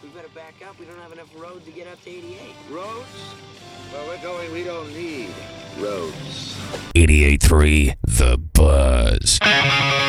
We better back up. We don't have enough road to get up to 88. Roads? Where we're going, we don't need roads. 88.3 The Buzz.